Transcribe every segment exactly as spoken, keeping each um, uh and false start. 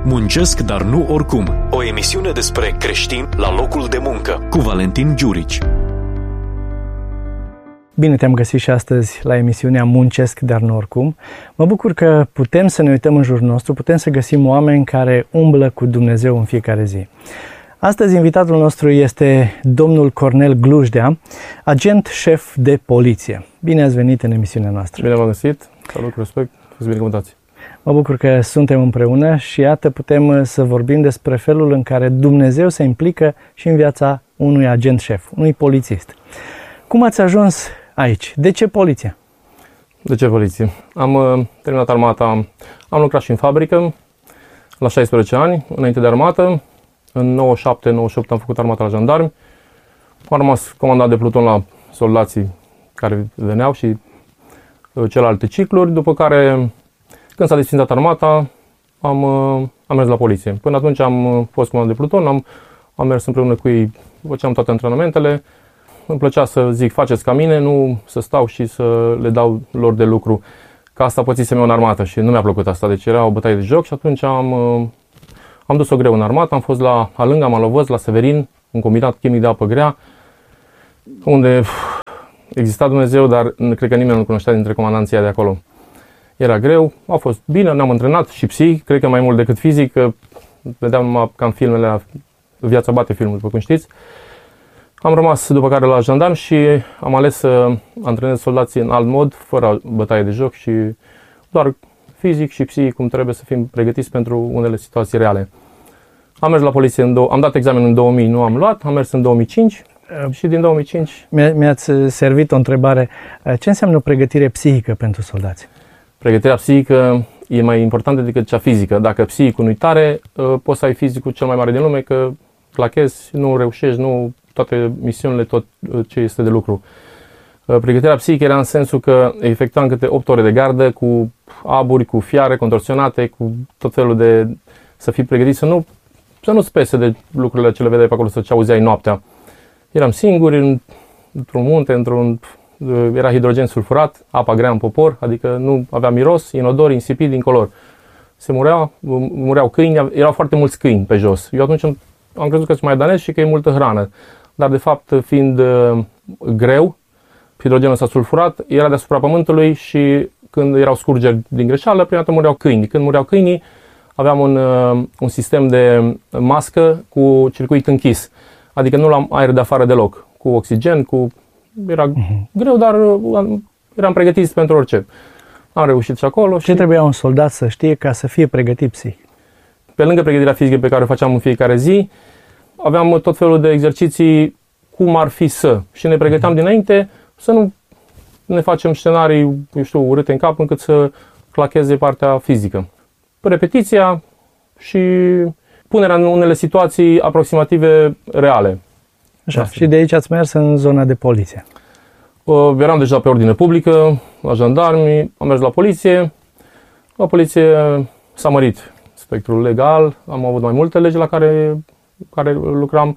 Muncesc, dar nu oricum. O emisiune despre creștini la locul de muncă, cu Valentin Giurici. Bine te-am găsit și astăzi la emisiunea Muncesc, dar nu oricum. Mă bucur că putem să ne uităm în jurul nostru, putem să găsim oameni care umblă cu Dumnezeu în fiecare zi. Astăzi invitatul nostru este domnul Cornel Glujdea, agent șef de poliție. Bine ați venit în emisiunea noastră. Bine v-am găsit, salut, respect, fiți binecuvântați. Mă bucur că suntem împreună și iată putem să vorbim despre felul în care Dumnezeu se implică și în viața unui agent șef, unui polițist. Cum ați ajuns aici? De ce poliție? De ce poliție? Am uh, terminat armata, am lucrat și în fabrică la șaisprezece ani, înainte de armată. În nouăzeci și șapte nouăzeci și opt am făcut armata la jandarmi. Am rămas comandant de pluton la soldații care veneau și uh, celelalte cicluri, după care, când s-a desfințat armata, am, uh, am mers la poliție. Până atunci am fost comandant de pluton, am, am mers împreună cu ei, făceam toate antrenamentele. Îmi plăcea să zic, faceți ca mine, nu să stau și să le dau lor de lucru. Că asta pățisem eu în armată și nu mi-a plăcut asta, deci era o bătaie de joc și atunci am, am dus-o greu în armată. Am fost la Alânga, Malovăz, la Severin, un combinat chimic de apă grea, unde exista Dumnezeu, dar cred că nimeni nu cunoștea dintre comandanții de acolo. Era greu, a fost bine, ne-am antrenat și psihic, cred că mai mult decât fizic, că vedeam numai cam filmele, Viața bate filmul, după cum știți. Am rămas după care la jandarm și am ales să antrenez soldații în alt mod, fără bătaie de joc și doar fizic și psihic, cum trebuie să fim pregătiți pentru unele situații reale. Am mers la poliție, în dou- am dat examenul în două mii, nu am luat, am mers în două mii cinci și din două mii cinci... Mi-ați servit o întrebare. Ce înseamnă o pregătire psihică pentru soldați? Pregătirea psihică e mai importantă decât cea fizică. Dacă psihicul nu-i tare, poți să ai fizicul cel mai mare din lume, că clachezi, nu reușești, nu... toate misiunile, tot ce este de lucru. Pregătirea psihică era în sensul că efectuam câte opt ore de gardă cu aburi, cu fiare contorsionate, cu tot felul de... să fii pregătit să nu să nu spese de lucrurile ce le vedeai pe acolo, să ce auzeai noaptea. Eram singuri în, într-un munte, într-un... era hidrogen sulfurat, apa grea în popor, adică nu avea miros, inodor, insipid, incolor. Se mureau, mureau câini, erau foarte mulți câini pe jos. Eu atunci am, am crezut că sunt mai danez și că e multă hrană. Dar de fapt, fiind uh, greu, hidrogenul s-a sulfurat, era deasupra pământului și când erau scurgeri din greșeală, prima dată mureau câinii. Când mureau câinii, aveam un, uh, un sistem de mască cu circuit închis. Adică nu luam aer de afară deloc, cu oxigen, cu... Era uh-huh. greu, dar uh, eram pregătiți pentru orice. Am reușit și acolo. Ce și... trebuia un soldat să știe ca să fie pregătit psihic? Pe lângă pregătirea fizică pe care o făceam în fiecare zi, aveam tot felul de exerciții cum ar fi să. Și ne pregăteam dinainte să nu ne facem scenarii, eu știu, urâte în cap, încât să clacheze partea fizică. Repetiția și punerea în unele situații aproximative reale. Așa. Și de aici ați mers în zona de poliție. Uh, eram deja pe ordine publică, la jandarmi, am mers la poliție. La poliție s-a mărit spectrul legal, am avut mai multe legi la care... care lucram.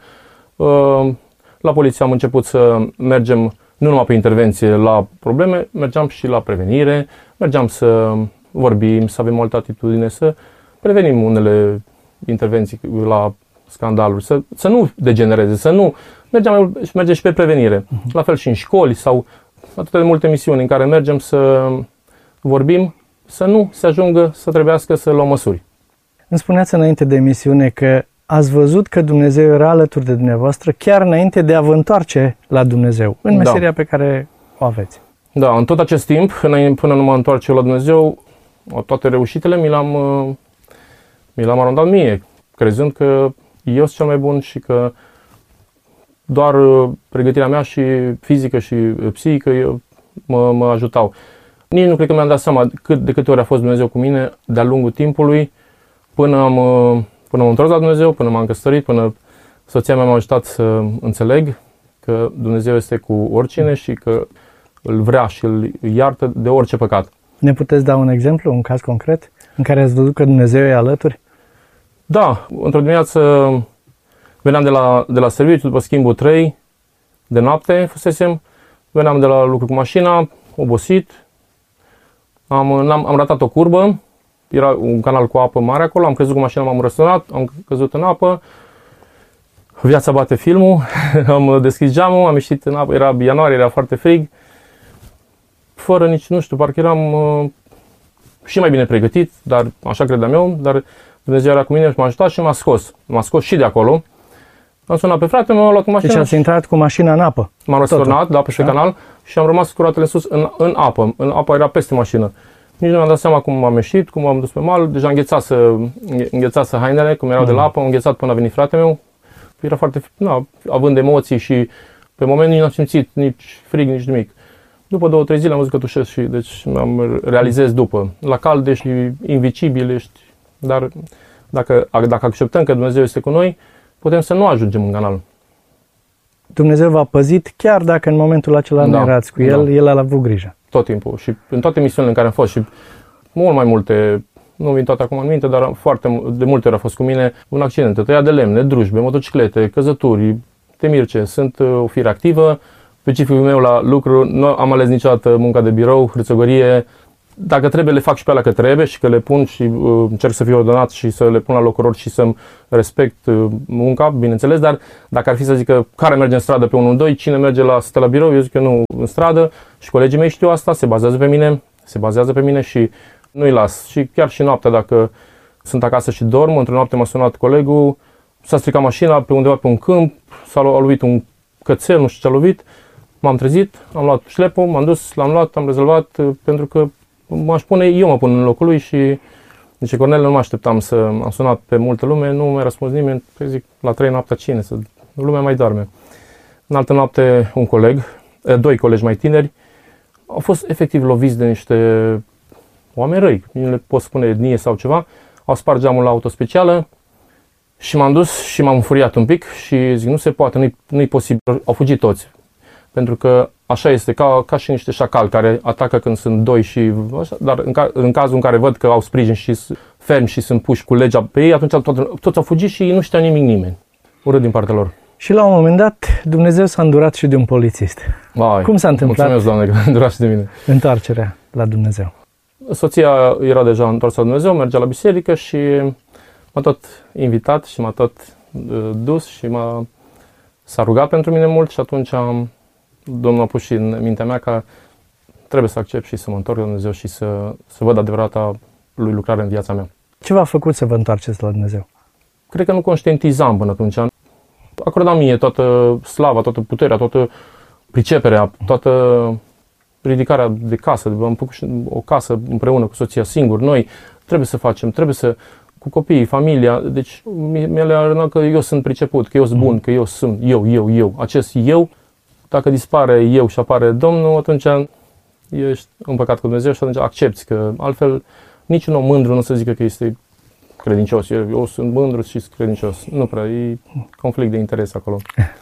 La poliție am început să mergem nu numai pe intervenție la probleme, mergeam și la prevenire, mergeam să vorbim, să avem o altă atitudine, să prevenim unele intervenții la scandaluri, să, să nu degenereze, să nu... Mergeam, mergem și pe prevenire. Uh-huh. La fel și în școli sau atât de multe misiuni în care mergem să vorbim, să nu se ajungă să trebuiască să luăm măsuri. Îmi spuneați înainte de emisiune că ați văzut că Dumnezeu era alături de dumneavoastră chiar înainte de a vă întoarce la Dumnezeu, în meseria da. pe care o aveți. Da, în tot acest timp, până nu mă întoarce la Dumnezeu, toate reușitele mi l-am, mi l-am arondat mie, crezând că eu sunt cel mai bun și că doar pregătirea mea și fizică și psihică eu, mă, mă ajutau. Nici nu cred că mi-am dat seama cât, de câte ori a fost Dumnezeu cu mine de-a lungul timpului, până am... Până m-am întors la Dumnezeu, până m-am căsătorit, până soția mea m-a ajutat să înțeleg că Dumnezeu este cu oricine și că îl vrea și îl iartă de orice păcat. Ne puteți da un exemplu, un caz concret, în care ați văzut că Dumnezeu e alături? Da, într-o dimineață veneam de la, de la serviciu, după schimbul trei de noapte fusesem, veneam de la lucru cu mașina, obosit, am, am, am ratat o curbă, era un canal cu apă mare acolo, am crezut cu mașina, m-am răsunat, am căzut în apă. Viața bate filmul, am deschis geamul, am ieșit în apă, era ianuarie, era foarte frig. Fără nici, nu știu, parcă eram uh, și mai bine pregătit, dar așa credeam eu, dar Dumnezeu era cu mine și m-a ajutat și m-a scos. M-a scos și de acolo. Am sunat pe frate, m-a luat cu mașina. Deci ați intrat cu mașina în apă. M-am răsturnat, da, peste canal și am rămas cu roatele în sus, în, în apă. În apă era peste mașină. Nici nu mi-am dat seama cum am ieșit, cum am dus pe mal. Deja înghețase, înghețase hainele, cum erau mm. de la apă, am înghețat până a venit fratele meu. Era foarte, na, având emoții și pe moment nici n-am simțit nici frig, nici nimic. După două, trei zile am văzut că tușesc și deci am realizez după. La cald ești invicibil, ești, dar dacă, dacă acceptăm că Dumnezeu este cu noi, putem să nu ajungem în canal. Dumnezeu v-a păzit chiar dacă în momentul acela da, nu erați cu El, da. El a avut grijă. Tot timpul și în toate misiunile în care am fost și mult mai multe, nu vin toate acum în minte, dar foarte de multe ori a fost cu mine un accident, tăia de lemne, drujbe, motociclete, căzături, temirce, sunt o fire activă. Specificul meu la lucru, nu am ales niciodată munca de birou, hârțogărie. Dacă trebuie, le fac și pe alea că trebuie și că le pun și uh, încerc să fiu ordonat și să le pun la locul lor și să-mi respect uh, munca, bineînțeles, dar dacă ar fi să zică care merge în stradă pe unu doi, cine merge la, stă la birou, eu zic că nu în stradă și colegii mei știu asta, se bazează pe mine, se bazează pe mine și nu-i las. Și chiar și noaptea, dacă sunt acasă și dorm, într-o noapte m-a sunat colegul, s-a stricat mașina pe undeva pe un câmp, s-a lovit un cățel, nu știu ce a lovit. M-am trezit, am luat șlepul, m-am dus, l-am luat, am rezolvat, pentru că m-aș pune, eu mă pun în locul lui și zice, Cornel, nu mă așteptam să am sunat pe multă lume, nu mi-a răspuns nimeni, păi zic, la trei noaptea cine, să, lumea mai doarme. În altă noapte un coleg, doi colegi mai tineri, au fost efectiv loviți de niște oameni răi, nu le pot spune etnie sau ceva, au spart geamul la autospecială și m-am dus și m-am înfuriat un pic și zic, nu se poate, nu-i, nu-i posibil, au fugit toți. Pentru că așa este, ca, ca și niște șacali care atacă când sunt doi și așa, dar în, ca, în cazul în care văd că au sprijin și fermi și sunt puși cu legea pe ei, atunci tot, toți au fugit și nu știa nimic nimeni. Urât din partea lor. Și la un moment dat, Dumnezeu s-a îndurat și de un polițist. Vai, cum s-a întâmplat? Mulțumesc, Doamne, că a îndurat și de mine. Întoarcerea la Dumnezeu. Soția era deja întoarsă la Dumnezeu, mergea la biserică și m-a tot invitat și m-a tot uh, dus și m-a, s-a rugat pentru mine mult și atunci am Domnul a pus și în mintea mea că trebuie să accept și să mă întorc la Dumnezeu și să, să văd adevărata lui lucrare în viața mea. Ce v-a făcut să vă întoarceți la Dumnezeu? Cred că nu conștientizam până atunci. Acordam mie toată slava, toată puterea, toată priceperea, toată ridicarea de casă. Am făcut o casă împreună cu soția, singur, noi. Trebuie să facem, trebuie să... cu copiii, familia. Deci mi-a arătat că eu sunt priceput, că eu sunt bun, că eu sunt eu, eu, eu. Acest eu, dacă dispare eu și apare Domnul, atunci ești împăcat cu Dumnezeu și atunci accepti că altfel niciun om mândru nu să zică că este credincios. Eu, eu sunt mândru și sunt credincios. Nu prea, e conflict de interes acolo.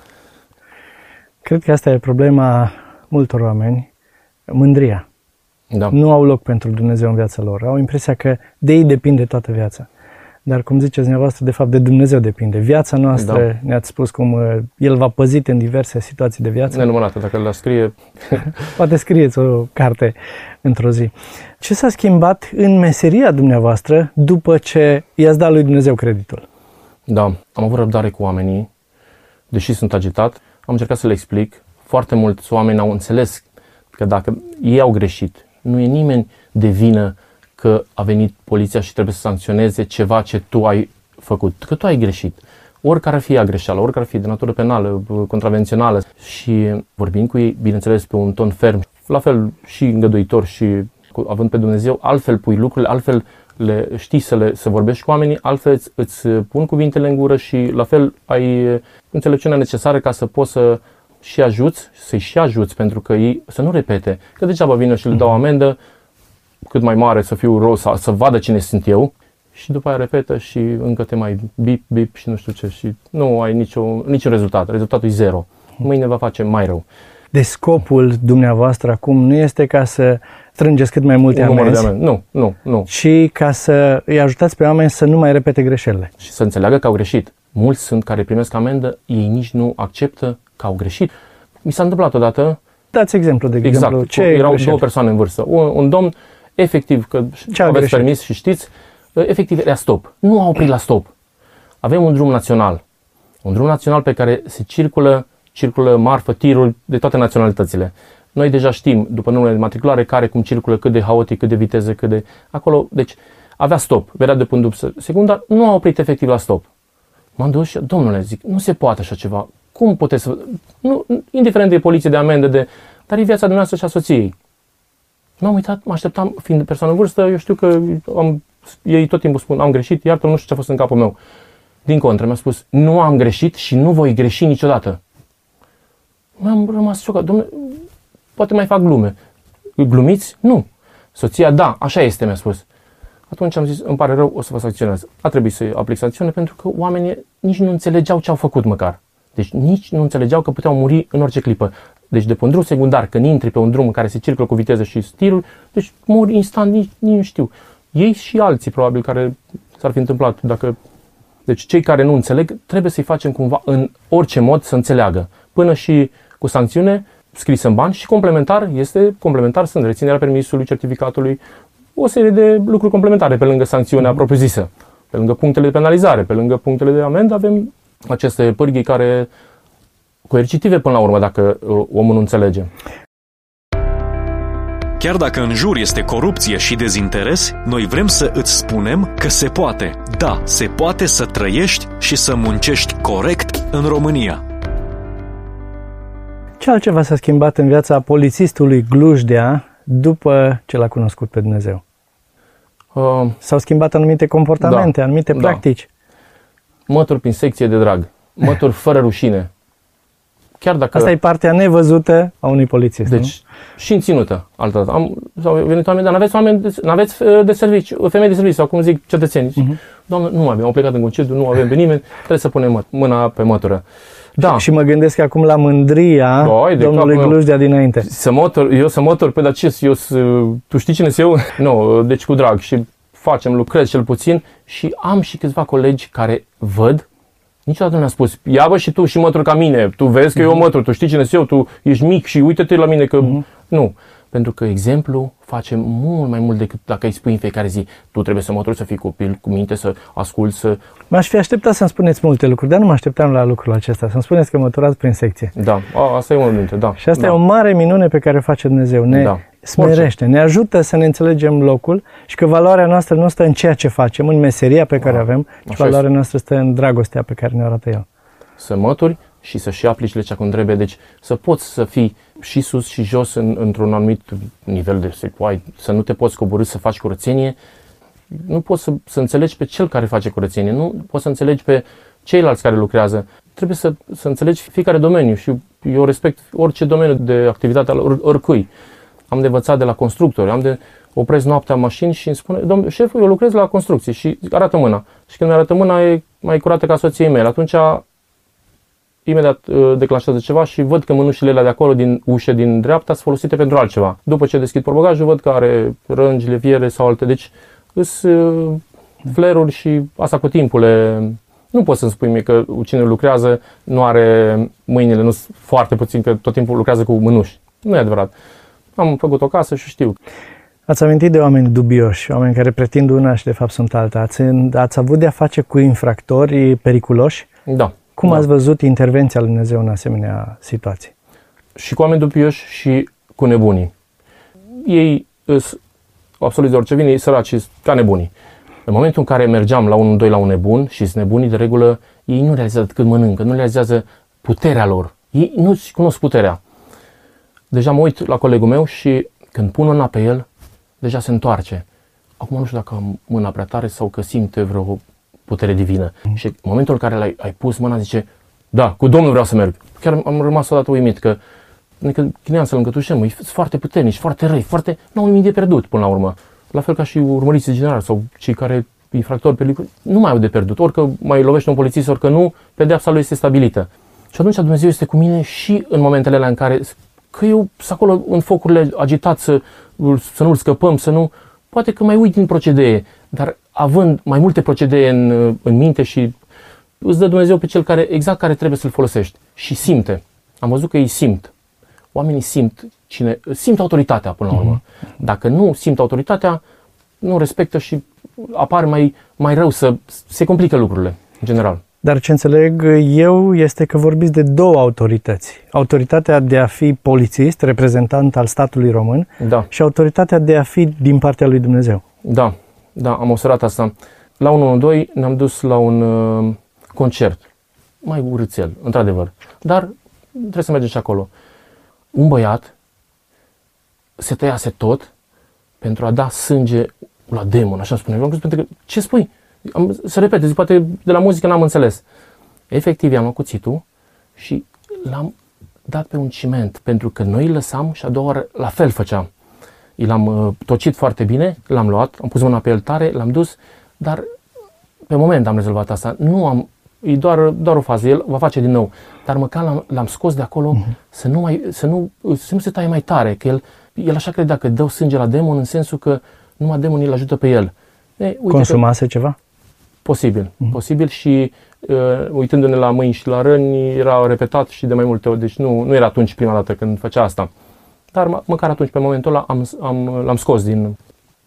Cred că asta e problema multor oameni, mândria. Da. Nu au loc pentru Dumnezeu în viața lor. Au impresia că de ei depinde toată viața. Dar cum ziceți dumneavoastră, de fapt de Dumnezeu depinde. Viața noastră, da. Ne-ați spus cum uh, El v-a păzit în diverse situații de viață. Nenumărate, dacă le scrie. Poate scrieți o carte într-o zi. Ce s-a schimbat în meseria dumneavoastră după ce i-ați dat lui Dumnezeu creditul? Da, am avut răbdare cu oamenii, deși sunt agitat. Am încercat să le explic. Foarte mulți oameni au înțeles că dacă ei au greșit, nu e nimeni de vină că a venit poliția și trebuie să sancționeze ceva ce tu ai făcut, că tu ai greșit. Oricare ar fi ea greșeală, oricare ar fi de natură penală, contravențională. Și vorbind cu ei, bineînțeles, pe un ton ferm, la fel și îngăduitor și având pe Dumnezeu, altfel pui lucrurile, altfel le știi să, le, să vorbești cu oamenii, altfel îți, îți pun cuvintele în gură și la fel ai înțelepciunea necesară ca să poți să și ajuți, să-i și ajuți, pentru că ei să nu repete. Că degeaba vin și le dau amendă, cât mai mare să fiu rău, să, să vadă cine sunt eu și după aia repetă și încă te mai bip, bip și nu știu ce și nu ai nicio, niciun rezultat. Rezultatul e zero. Mâine va face mai rău. De scopul dumneavoastră acum nu este ca să strângeți cât mai multe amenzi, nu, nu, nu. ci ca să îi ajutați pe oameni să nu mai repete greșelile. Și să înțeleagă că au greșit. Mulți sunt care primesc amendă, ei nici nu acceptă că au greșit. Mi s-a întâmplat odată. Dați exemplu, de exact. exemplu. Ce Erau greșeli? două persoane în vârstă. Un, un domn efectiv, că Ce aveți greșit? permis și știți, efectiv era stop. Nu au oprit la stop. Avem un drum național. Un drum național pe care se circulă, circulă marfă, tiruri de toate naționalitățile. Noi deja știm, după numele de matriculare, care cum circulă, cât de haotic, cât de viteză, cât de... Acolo, deci, avea stop. Vedea de până secunda, nu a oprit efectiv la stop. M-am dus și, domnule, zic, nu se poate așa ceva. Cum puteți să... Nu, indiferent de poliție, de amendă, de... Dar e viața dumneavoastră și a soției. M-am uitat, mă așteptam, fiind de persoană în vârstă, eu știu că am, ei tot timpul spun, am greșit, iartă, nu știu ce a fost în capul meu. Din contră, mi-a spus, nu am greșit și nu voi greși niciodată. M-am rămas șocat, domnule, poate mai fac glume. Glumiți? Nu. Soția, da, așa este, mi-a spus. Atunci am zis, îmi pare rău, o să vă sancționez. A trebuit să aplic sancțiune pentru că oamenii nici nu înțelegeau ce au făcut măcar. Deci nici nu înțelegeau că puteau muri în orice clipă. Deci de pe un drum secundar, când intri pe un drum în care se circulă cu viteză și stilul, deci mori instant, nici, nici nu știu. Ei și alții probabil care s-ar fi întâmplat. Dacă... Deci cei care nu înțeleg, trebuie să-i facem cumva în orice mod să înțeleagă. Până și cu sancțiune scrisă în bani și complementar, este complementar, sunt reținerea permisului, certificatului, o serie de lucruri complementare pe lângă sancțiunea propriu-zisă. Pe lângă punctele de penalizare, pe lângă punctele de amendă, avem aceste pârghii care coercitive până la urmă, dacă omul nu înțelege. Chiar dacă în jur este corupție și dezinteres, noi vrem să îți spunem că se poate. Da, se poate să trăiești și să muncești corect în România. Ce altceva s-a schimbat în viața polițistului Glujdea după ce l-a cunoscut pe Dumnezeu? Uh, S-au schimbat anumite comportamente, da, anumite da. practici. Mături prin secție de drag. Mături fără rușine. Chiar dacă... Asta e partea nevăzută a unui polițist, Deci, nu? și în ținută, altă Am, sau venit oameni, dar n-aveți oameni, de, n-aveți de serviciu, femei de serviciu, sau cum zic, cetățeni. Uh-huh. Doamne, nu avem, au plecat în concediu, nu avem pe nimeni, trebuie să punem mâna pe mătură. Da. Și mă gândesc acum la mândria Doi, de domnului Glujdea dinainte. Să motor, eu să motor, pe dar ce, eu să, tu știi cine sunt eu? Nu, deci cu drag și facem, lucrez cel puțin și am și câțiva colegi care văd. Niciodată nu mi-a spus, ia bă și tu și mătur ca mine, tu vezi că uh-huh. eu mătur, tu știi cine sunt eu, tu ești mic și uite-te la mine că... Uh-huh. Nu, pentru că exemplu face mult mai mult decât dacă îi spui în fiecare zi, tu trebuie să mături, să fii copil, cu minte, să asculți, să... M-aș fi așteptat să-mi spuneți multe lucruri, dar nu mă așteptam la lucrul acesta, să-mi spuneți că măturați prin secție. Da, a, asta e unul dintre, da. Și asta da. e o mare minune pe care o face Dumnezeu, ne da. smerește, ne ajută să ne înțelegem locul și că valoarea noastră nu stă în ceea ce facem, în meseria pe care o avem, ci valoarea este. noastră stă în dragostea pe care ne arată El. Să mături și să și aplici legea cum trebuie, deci să poți să fii și sus și jos în, într-un anumit nivel de secuai, să nu te poți coborî să faci curățenie, nu poți să, să înțelegi pe cel care face curățenie, nu poți să înțelegi pe ceilalți care lucrează, trebuie să, să înțelegi fiecare domeniu și eu respect orice domeniu de activitate al or, oricui. Am de învățat de la constructori, am de opresc noaptea mașini și îmi spune, domnule șeful, eu lucrez la construcție și arată mâna. Și când mi arată mâna e mai curată ca soției mele, atunci imediat uh, declanșează ceva și văd că mânușile alea de acolo, din ușă, din dreapta, sunt folosite pentru altceva. După ce deschid portbagajul, văd că are rângi, leviere sau alte. Deci, sunt uh, fleruri și asta cu timpul. Le... Nu poți să-mi spui mie că cine lucrează nu are mâinile, nu foarte puțin, că tot timpul lucrează cu mânuși. Nu e adevărat. Am făcut o casă și știu. Ați amintit de oameni dubioși, oameni care pretind una și de fapt sunt alta. Ați, ați avut de-a face cu infractori periculoși? Da. Cum da. ați văzut intervenția lui Dumnezeu în asemenea situații? Și cu oameni dubioși și cu nebunii. Ei sunt absolut de orice vine, ei săraci ca nebunii. În momentul în care mergeam la unul, doi la un nebun și sunt nebunii, de regulă, ei nu realizează cât mănâncă, nu realizează puterea lor. Ei nu-și cunosc puterea. Deja mă uit la colegul meu și când pun mâna pe el, deja se întoarce. Acum nu știu dacă am mâna prea tare sau că simte vreo putere divină. Mm. Și în momentul în care l-ai ai pus mâna, zice, da, cu Domnul vreau să merg. Chiar am rămas odată uimit că chineam să-l încătușăm, e foarte puternici, foarte răi, foarte... n-au nimic de pierdut până la urmă. La fel ca și urmăriții generali sau cei care infractori pe lucruri, nu mai au de pierdut. Orică mai lovește un polițist, orică nu, pedeapsa lui este stabilită. Și atunci Dumnezeu este cu mine și în momentele alea în care, că eu sunt acolo în focurile agitat să, să nu-l scăpăm, să nu... Poate că mai uit din procedee, dar având mai multe procedee în, în minte și îți dă Dumnezeu pe cel care, exact care trebuie să-l folosești. Și simte. Am văzut că ei simt. Oamenii simt cine simt autoritatea până la urmă. Mm-hmm. Dacă nu simt autoritatea, nu respectă și apare mai, mai rău, să se complică lucrurile, în general. Dar ce înțeleg eu este că vorbiți de două autorități. Autoritatea de a fi polițist, reprezentant al statului român, da. și autoritatea de a fi din partea lui Dumnezeu. Da, da, am observat asta. La unu unu doi ne-am dus la un uh, concert, mai urâțel, într-adevăr, dar trebuie să mergem și acolo. Un băiat se tăiase tot pentru a da sânge la demon, așa spune. Eu am crezut, pentru că, ce spui? Am, să repete, zic, poate de la muzică n-am înțeles. Efectiv, i-am luat cuțitul și l-am dat pe un ciment, pentru că noi îl lăsam și a doua oară la fel făceam. I l-am uh, tocit foarte bine, l-am luat, am pus mâna pe el tare, l-am dus, dar pe moment am rezolvat asta. Nu am, e doar, doar o fază, el va face din nou. Dar măcar l-am, l-am scos de acolo uh-huh. să, nu mai, să, nu, să nu se taie mai tare, că el, el așa credea că dă sânge la demon în sensul că numai demonii îl ajută pe el. E, uite Consumase că, ceva? Posibil, uh-huh. posibil și uh, uitându-ne la mâini și la răni, era repetat și de mai multe ori, deci nu, nu era atunci prima dată când făcea asta. Dar mă, măcar atunci, pe momentul ăla, am, am, l-am scos din...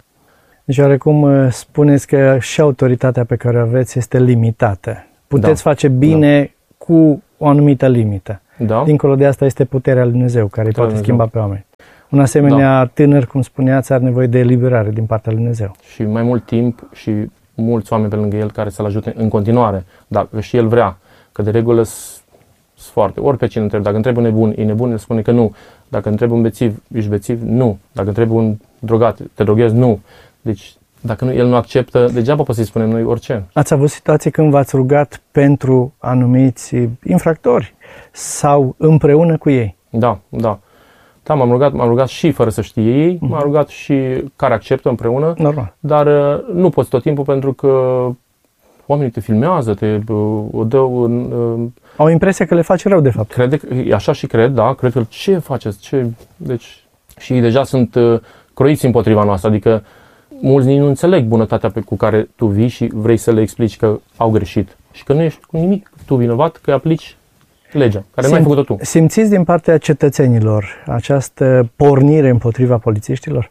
Deci, oarecum spuneți că și autoritatea pe care o aveți este limitată. Puteți da. face bine da. cu o anumită limită. Da. Dincolo de asta este puterea lui Dumnezeu, care îi poate Dumnezeu. schimba pe oameni. Un asemenea da. tânăr, cum spuneați, are nevoie de eliberare din partea lui Dumnezeu. Și mai mult timp și mulți oameni pe lângă el care să-l ajute în continuare, dacă și el vrea, că de regulă sunt foarte, ori pe cine întreb, dacă întreb un nebun, e nebun, el spune că nu, dacă întreb un bețiv, ești bețiv, nu, dacă întreb un drogat, te droghezi, nu. Deci, dacă nu, el nu acceptă, degeaba poți să-i spunem noi orice. Ați avut situații când v-ați rugat pentru anumiți infractori sau împreună cu ei? Da, da. Da, m-am rugat, m-am rugat și fără să știe ei, uh-huh. m-am rugat și care acceptă împreună, normal. Dar nu poți tot timpul pentru că oamenii te filmează, te o dă un... Au impresia că le faci rău, de fapt. Crede, așa și cred, da, cred că ce faceți, ce... Deci, și ei deja sunt uh, croiți împotriva noastră, adică mulți nici nu înțeleg bunătatea pe cu care tu vii și vrei să le explici că au greșit și că nu ești cu nimic tu vinovat, că aplici legea, care Sim, nu ai făcut-o tu. Simțiți din partea cetățenilor această pornire împotriva polițiștilor?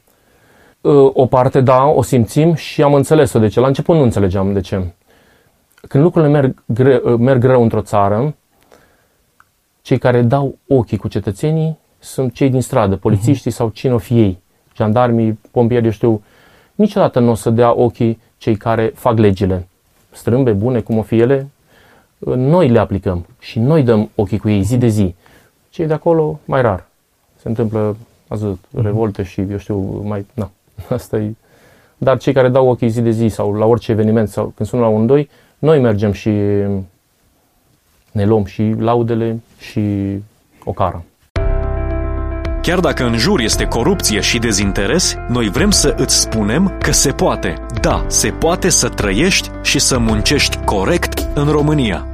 O parte, da, o simțim și am înțeles-o de ce. La început nu înțelegeam de ce. Când lucrurile merg, gre, merg rău într-o țară, cei care dau ochii cu cetățenii sunt cei din stradă, polițiștii uh-huh. sau cine o fi ei, jandarmii, pompieri, eu știu. Niciodată nu o să dea ochii cei care fac legile. Strâmbe, bune, cum o fi ele, noi le aplicăm și noi dăm ochii cu ei zi de zi. Cei de acolo, mai rar. Se întâmplă, ați văzut, revolte și, eu știu, mai... Na, asta e... Dar cei care dau ochii zi de zi sau la orice eveniment sau când sunt la un doi, noi mergem și ne luăm și laudele și ocara. Chiar dacă în jur este corupție și dezinteres, noi vrem să îți spunem că se poate. Da, se poate să trăiești și să muncești corect în România.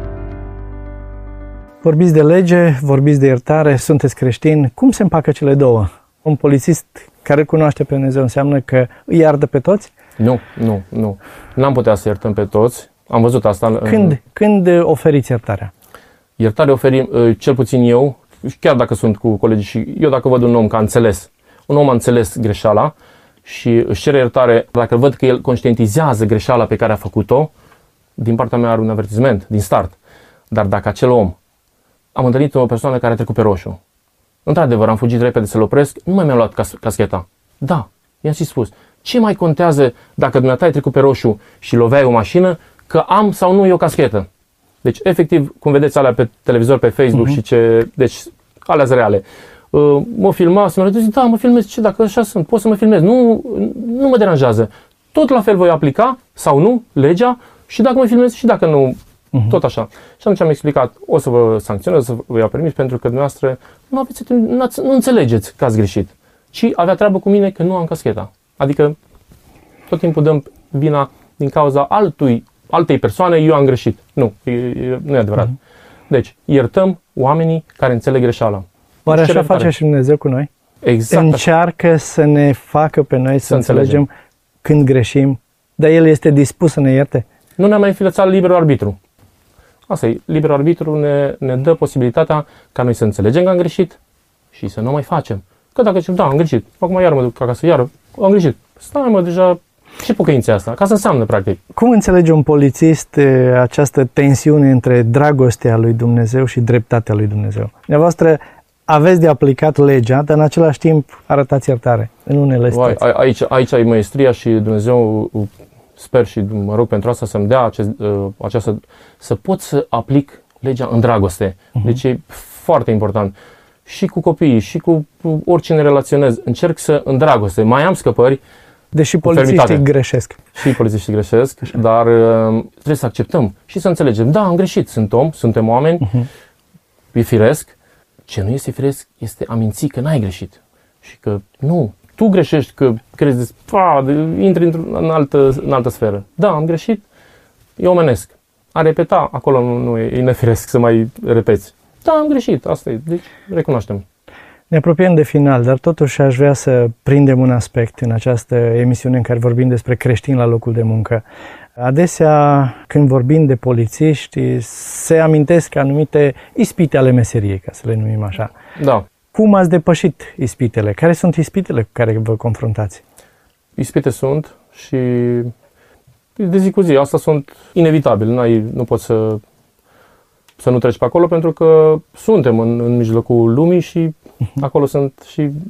Vorbiți de lege, vorbiți de iertare, sunteți creștini. Cum se împacă cele două? Un polițist care cunoaște pe Dumnezeu înseamnă că îi iartă pe toți? Nu, nu, nu. N-am putea să iertăm pe toți. Am văzut asta. Când, în... când oferiți iertarea? Iertare oferim, cel puțin eu, chiar dacă sunt cu colegii și eu dacă văd un om că a înțeles, un om a înțeles greșeala și își cere iertare, dacă văd că el conștientizează greșeala pe care a făcut-o, din partea mea are un avertisment, din start. Dar dacă acel om, am întâlnit o persoană care a trecut pe roșu, într-adevăr am fugit repede să-l opresc, nu mai mi-am luat cas- cascheta. Da, i-am și spus, ce mai contează dacă dumneata ai trecut pe roșu și loveai o mașină, că am sau nu eu caschetă? Deci, efectiv, cum vedeți alea pe televizor, pe Facebook uh-huh. și ce... Deci, alea sunt reale. Uh, mă filma, să mă zic, da, mă filmez, ce, dacă așa sunt, pot să mă filmez. Nu, nu mă deranjează. Tot la fel voi aplica, sau nu, legea, și dacă mă filmez și dacă nu, uh-huh. tot așa. Și atunci am explicat, o să vă sancționez, o să vă iau permis, pentru că dumneavoastră nu, aveți, nu înțelegeți că ați greșit. Ci avea treabă cu mine că nu am cascheta. Adică, tot timpul dăm vina din cauza altui, altei persoane, eu am greșit. Nu, e, e, nu e adevărat. Uh-huh. Deci, iertăm oamenii care înțeleg greșeala. Oare așa face și Dumnezeu cu noi? Exact. Încearcă așa. Să ne facă pe noi să, să înțelegem, înțelegem când greșim, dar El este dispus să ne ierte? Nu ne-a mai înființat liberul arbitru. Asta e, liberul arbitru ne, ne dă posibilitatea ca noi să înțelegem că am greșit și să nu mai facem. Că dacă zic, da, am greșit, acum iar mă duc acasă, iar am greșit. Stai mă, deja, ce pocăință asta? Ca să înseamnă, practic. Cum înțelege un polițist această tensiune între dragostea lui Dumnezeu și dreptatea lui Dumnezeu? Dumneavoastră aveți de aplicat legea, dar în același timp arătați iertare în unele situații. Aici, aici ai maestria și Dumnezeu, sper și mă rog pentru asta să-mi dea acest, această, să pot să aplic legea în dragoste. Uh-huh. Deci e foarte important. Și cu copiii, și cu oricine relaționez, încerc să în dragoste. Mai am scăpări. Deși polițiștii greșesc. Și polițiștii greșesc, Așa. dar trebuie să acceptăm și să înțelegem. Da, am greșit, sunt om, suntem oameni, uh-huh. e firesc. Ce nu este firesc este a minți că n-ai greșit. Și că nu, tu greșești, că crezi, pa, intri în altă, în altă sferă. Da, am greșit, e omenesc. A repeta, acolo nu, nu e, e nefiresc să mai repeți. Da, am greșit, asta e, deci recunoaștem. Ne apropiem de final, dar totuși aș vrea să prindem un aspect în această emisiune în care vorbim despre creștini la locul de muncă. Adesea, când vorbim de polițiști, se amintesc anumite ispite ale meseriei, ca să le numim așa. Da. Cum ați depășit ispitele? Care sunt ispitele cu care vă confruntați? Ispite sunt și de zi cu zi, asta sunt inevitabile, n-ai, nu poți să, să nu treci pe acolo pentru că suntem în, în mijlocul lumii și acolo sunt și